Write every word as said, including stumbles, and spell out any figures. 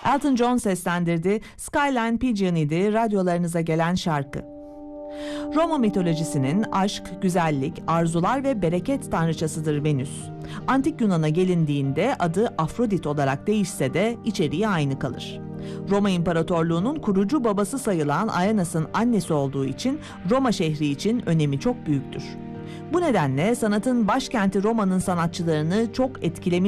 Elton John seslendirdi. Skyline Pigeon idi radyolarınıza gelen şarkı. Roma mitolojisinin aşk, güzellik, arzular ve bereket tanrıçasıdır Venüs. Antik Yunan'a gelindiğinde adı Afrodit olarak değişse de içeriği aynı kalır. Roma İmparatorluğu'nun kurucu babası sayılan Aenas'ın annesi olduğu için Roma şehri için önemi çok büyüktür. Bu nedenle sanatın başkenti Roma'nın sanatçılarını çok etkilemiş